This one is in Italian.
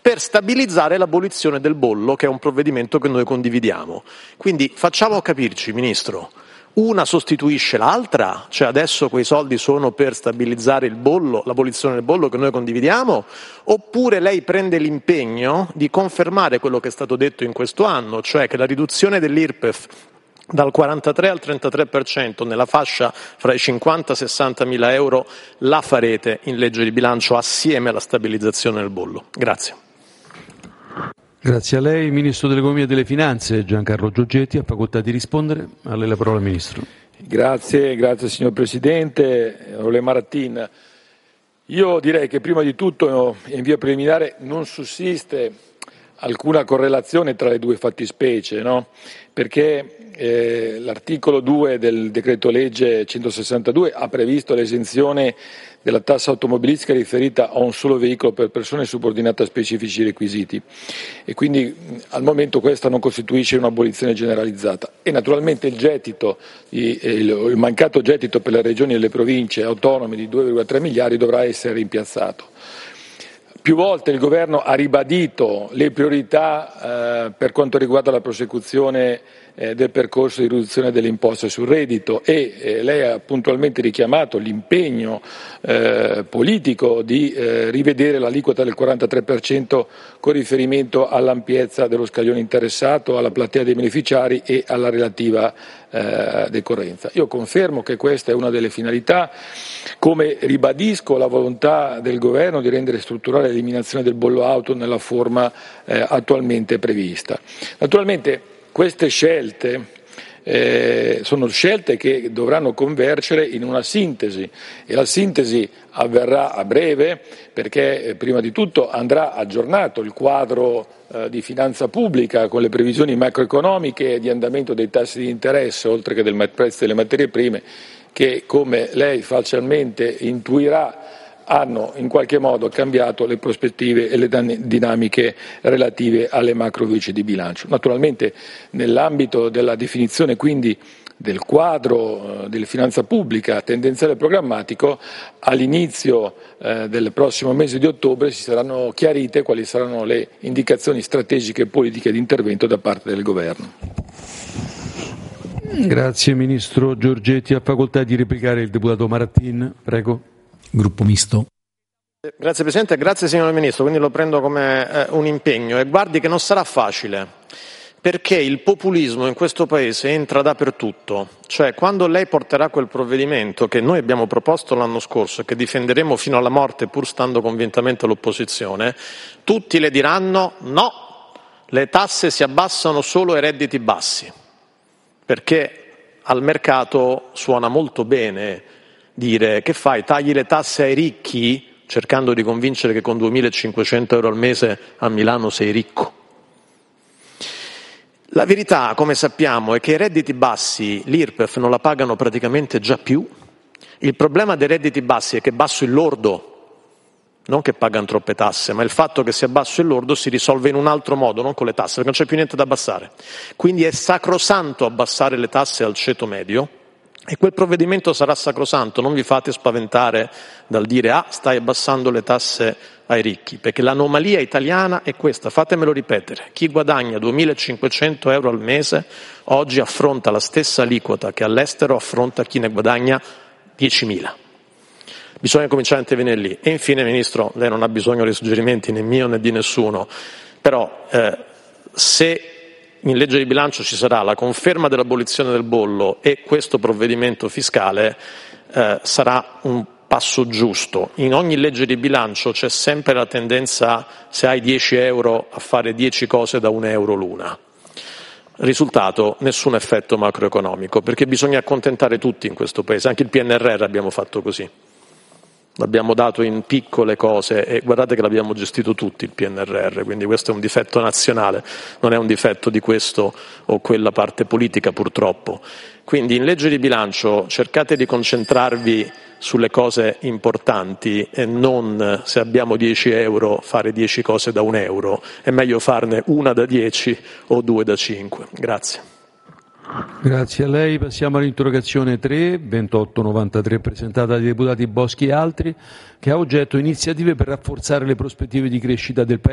per stabilizzare l'abolizione del bollo, che è un provvedimento che noi condividiamo. Quindi facciamo capirci, Ministro, una sostituisce l'altra? Cioè adesso quei soldi sono per stabilizzare il bollo, l'abolizione del bollo che noi condividiamo? Oppure lei prende l'impegno di confermare quello che è stato detto in questo anno, cioè che la riduzione dell'IRPEF dal 43 al 33% nella fascia fra i 50 e 60 mila euro la farete in legge di bilancio assieme alla stabilizzazione del bollo? Grazie. Grazie a lei. Ministro dell'Economia e delle Finanze Giancarlo Giorgetti ha facoltà di rispondere. A lei la parola, Ministro. Grazie signor Presidente. Onorevole Maratin, io direi che prima di tutto in via preliminare non sussiste alcuna correlazione tra le due fattispecie, no? Perché l'articolo 2 del decreto legge 162 ha previsto l'esenzione della tassa automobilistica riferita a un solo veicolo per persone subordinate a specifici requisiti e quindi al momento questa non costituisce un'abolizione generalizzata e naturalmente il mancato gettito per le regioni e le province autonome di 2,3 miliardi dovrà essere rimpiazzato. Più volte il Governo ha ribadito le priorità per quanto riguarda la prosecuzione del percorso di riduzione delle imposte sul reddito e lei ha puntualmente richiamato l'impegno politico di rivedere l'aliquota del 43% con riferimento all'ampiezza dello scaglione interessato, alla platea dei beneficiari e alla relativa decorrenza. Io confermo che questa è una delle finalità, come ribadisco la volontà del Governo di rendere strutturale l'eliminazione del bollo auto nella forma attualmente prevista. Naturalmente queste scelte sono scelte che dovranno convergere in una sintesi e la sintesi avverrà a breve perché prima di tutto andrà aggiornato il quadro di finanza pubblica con le previsioni macroeconomiche di andamento dei tassi di interesse oltre che del prezzo delle materie prime che come lei facilmente intuirà hanno in qualche modo cambiato le prospettive e le dinamiche relative alle macrovoci di bilancio. Naturalmente nell'ambito della definizione quindi del quadro della finanza pubblica tendenziale programmatico all'inizio del prossimo mese di ottobre si saranno chiarite quali saranno le indicazioni strategiche e politiche di intervento da parte del Governo. Grazie Ministro Giorgetti. Ha facoltà di replicare il deputato Maratin. Prego. Gruppo Misto. Grazie Presidente, grazie signor Ministro, quindi lo prendo come un impegno e guardi che non sarà facile perché il populismo in questo Paese entra dappertutto, cioè quando lei porterà quel provvedimento che noi abbiamo proposto l'anno scorso e che difenderemo fino alla morte pur stando convintamente all'opposizione, tutti le diranno no, le tasse si abbassano solo ai redditi bassi, perché al mercato suona molto bene dire che fai, tagli le tasse ai ricchi cercando di convincere che con 2.500 euro al mese a Milano sei ricco. La verità, come sappiamo, è che i redditi bassi l'IRPEF non la pagano praticamente già più. Il problema dei redditi bassi è che è basso il lordo, non che pagano troppe tasse, ma il fatto che sia basso il lordo si risolve in un altro modo, non con le tasse, perché non c'è più niente da abbassare. Quindi è sacrosanto abbassare le tasse al ceto medio, e quel provvedimento sarà sacrosanto, non vi fate spaventare dal dire stai abbassando le tasse ai ricchi, perché l'anomalia italiana è questa, fatemelo ripetere, chi guadagna 2.500 euro al mese oggi affronta la stessa aliquota che all'estero affronta chi ne guadagna 10.000. Bisogna cominciare a intervenire lì. E infine Ministro, lei non ha bisogno di suggerimenti né mio né di nessuno, però se in legge di bilancio ci sarà la conferma dell'abolizione del bollo e questo provvedimento fiscale sarà un passo giusto. In ogni legge di bilancio c'è sempre la tendenza, se hai 10 euro, a fare 10 cose da 1 euro l'una. Risultato, nessun effetto macroeconomico, perché bisogna accontentare tutti in questo Paese. Anche il PNRR abbiamo fatto così. L'abbiamo dato in piccole cose e guardate che l'abbiamo gestito tutti il PNRR, quindi questo è un difetto nazionale, non è un difetto di questo o quella parte politica purtroppo. Quindi in legge di bilancio cercate di concentrarvi sulle cose importanti e non, se abbiamo 10 euro, fare 10 cose da 1 euro, è meglio farne una da 10 o 2 da 5. Grazie. Grazie a lei. Passiamo all'interrogazione 3-2893 presentata dai deputati Boschi e altri, che ha oggetto iniziative per rafforzare le prospettive di crescita del Paese.